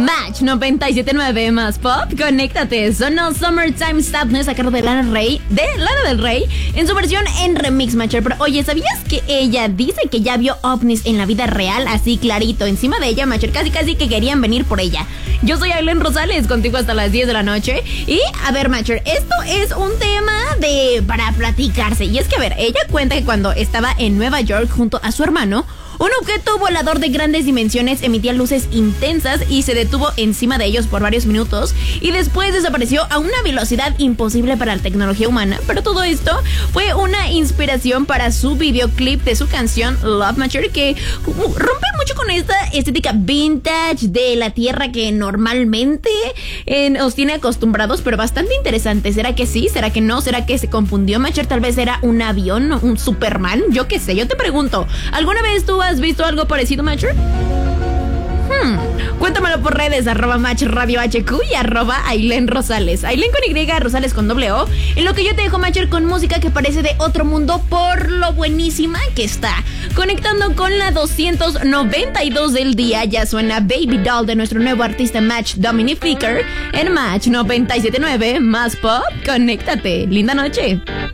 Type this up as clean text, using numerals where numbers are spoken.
Match 97.9 más pop, conéctate. Sonó Summertime Sadness a cargo de Lana del Rey en su versión en remix, Matcher. Pero oye, ¿sabías que ella dice que ya vio ovnis en la vida real? Así clarito, encima de ella, Matcher, casi que querían venir por ella. Yo soy Ailén Rosales, contigo hasta las 10 de la noche. Y a ver, Matcher, esto es un tema para platicarse. Y es que a ver, ella cuenta que cuando estaba en Nueva York junto a su hermano, un objeto volador de grandes dimensiones emitía luces intensas y se detuvo encima de ellos por varios minutos y después desapareció a una velocidad imposible para la tecnología humana. Pero todo esto fue una inspiración para su videoclip de su canción Love Matcher, que rompe mucho con esta estética vintage de la Tierra que normalmente nos tiene acostumbrados, pero bastante interesante. ¿Será que sí? ¿Será que no? ¿Será que se confundió, Matcher? Tal vez era un avión, un Superman, yo qué sé. Yo te pregunto, ¿alguna vez tú has visto algo parecido, Matcher? Cuéntamelo por redes, @Match Radio HQ y @Ailén Rosales. Ailén con Y, Rosales con O. En lo que yo te dejo, Matcher, con música que parece de otro mundo por lo buenísima que está. Conectando con la 292 del día, ya suena Baby Doll de nuestro nuevo artista Match Dominic Ficker en Match 97.9 más pop. Conéctate. Linda noche.